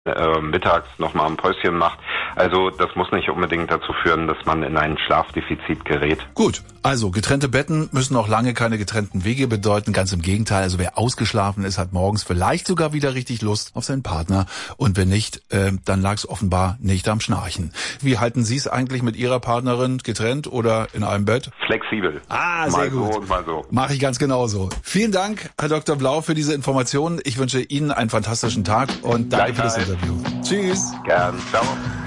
mittags nochmal ein Päuschen macht. Also das muss nicht unbedingt dazu führen, dass man in ein Schlafdefizit gerät. Gut, also getrennte Betten müssen auch lange keine getrennten Wege bedeuten. Ganz im Gegenteil, also wer ausgeschlafen ist, hat morgens vielleicht sogar wieder richtig Lust auf seinen Partner. Und wenn nicht, dann lag es offenbar nicht am Schnarchen. Wie halten Sie es eigentlich mit Ihrer Partnerin, getrennt oder in einem Bett? Flexibel. Ah, sehr gut. Mal so und mal so. Mache ich ganz genauso. Vielen Dank, Herr Dr. Blau, für diese Informationen. Ich wünsche Ihnen einen fantastischen Tag und danke für das Interview. Tschüss. Gern. Ciao.